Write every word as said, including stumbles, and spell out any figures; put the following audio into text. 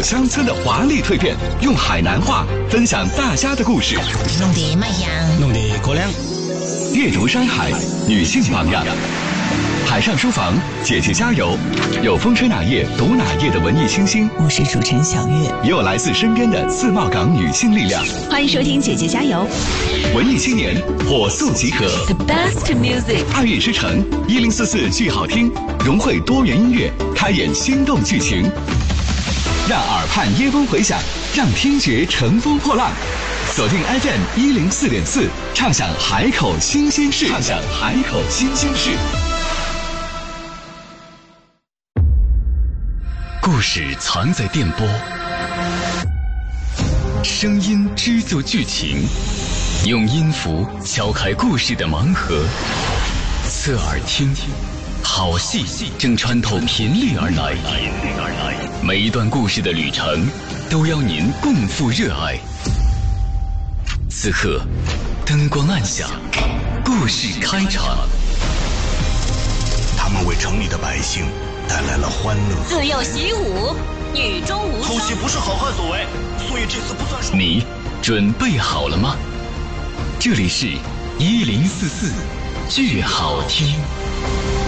乡村的华丽蜕变，用海南话分享大家的故事。 弄得卖样， 弄得过量。 阅读山海，女性榜样。海上书房，姐姐加油！有风吹哪页读哪页的文艺清新， 我是主持人小月， 也有来自身边的自贸港女性力量。 欢迎收听姐姐加油！ 文艺青年火速集合 ，The best music。 二月之城一零四四剧好听，融汇多元音乐，开演心动剧情，让耳畔耶风回响，让听觉乘风破浪。锁定 F M 一零四点四，畅享海口新鲜事，畅享海口新鲜事。故事藏在电波，声音织就剧情，用音符敲开故事的盲盒。侧耳听，好戏正穿透频率而来，每一段故事的旅程都邀您共赴热爱。此刻，灯光暗下，故事开场。 他们为城里的百姓带来了欢乐。 子有习武，女中无双。 偷袭不是好汉所为，所以这次不算数。 你准备好了吗？这里是一零四四剧好听。